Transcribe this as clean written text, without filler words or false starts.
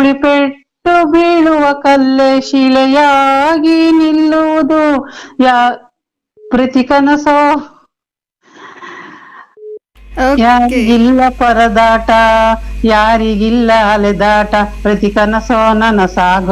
ಗುರಿಪೆಟ್ಟು ಬೀಳುವ ಕಲ್ಲೆ ಶಿಲೆಯಾಗಿ ನಿಲ್ಲುವುದು ಯಾ ಪ್ರತಿ ಕನಸೋ ಓಕೆ. ಯಾರಿಗಿಲ್ಲ ಪರದಾಟ, ಯಾರಿಗಿಲ್ಲ ಅಲೆದಾಟ, ಪ್ರತಿ ಕನಸೋ ನನಸಾಗೋ